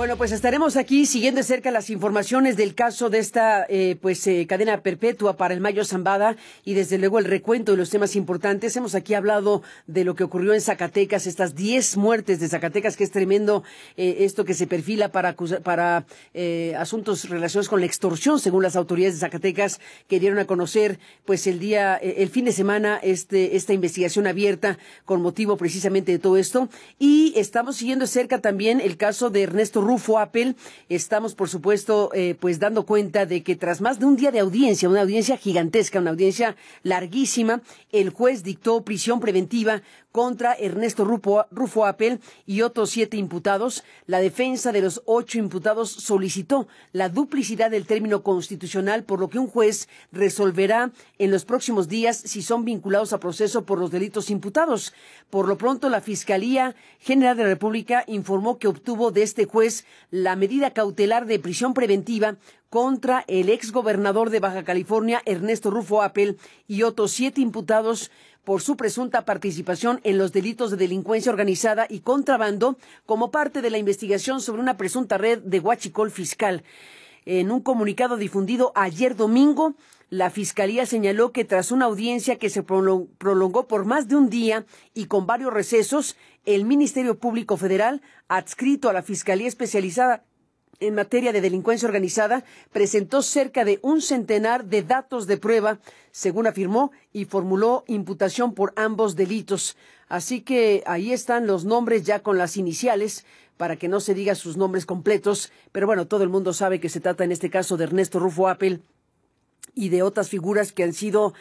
Bueno, pues estaremos aquí siguiendo de cerca las informaciones del caso de esta cadena perpetua para el Mayo Zambada y desde luego el recuento de los temas importantes. Hemos aquí hablado de lo que ocurrió en Zacatecas, estas 10 muertes de Zacatecas, que es tremendo esto que se perfila para asuntos relacionados con la extorsión, según las autoridades de Zacatecas, que dieron a conocer pues el fin de semana esta investigación abierta con motivo precisamente de todo esto. Y estamos siguiendo de cerca también el caso de Ernesto Rufo Appel. Estamos, por supuesto, dando cuenta de que tras más de un día de audiencia, una audiencia gigantesca, una audiencia larguísima, el juez dictó prisión preventiva contra Ernesto Rufo Appel y otros 7 imputados. La defensa de los 8 imputados solicitó la duplicidad del término constitucional, por lo que un juez resolverá en los próximos días si son vinculados a proceso por los delitos imputados. Por lo pronto, la Fiscalía General de la República informó que obtuvo de este juez la medida cautelar de prisión preventiva contra el exgobernador de Baja California, Ernesto Rufo Appel, y otros 7 imputados por su presunta participación en los delitos de delincuencia organizada y contrabando como parte de la investigación sobre una presunta red de huachicol fiscal. En un comunicado difundido ayer domingo, la Fiscalía señaló que tras una audiencia que se prolongó por más de un día y con varios recesos, el Ministerio Público Federal, adscrito a la Fiscalía Especializada en materia de delincuencia organizada, presentó cerca de un centenar de datos de prueba, según afirmó, y formuló imputación por ambos delitos. Así que ahí están los nombres ya con las iniciales, para que no se diga sus nombres completos, pero bueno, todo el mundo sabe que se trata en este caso de Ernesto Rufo Appel y de otras figuras que han sido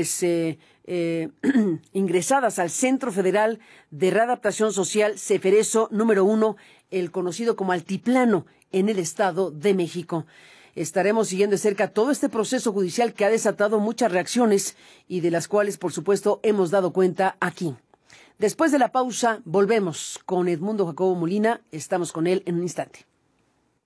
ingresadas al Centro Federal de Readaptación Social Ceferezo número 1, el conocido como Altiplano, en el Estado de México. Estaremos siguiendo de cerca todo este proceso judicial que ha desatado muchas reacciones y de las cuales, por supuesto, hemos dado cuenta aquí. Después de la pausa, volvemos con Edmundo Jacobo Molina. Estamos con él en un instante.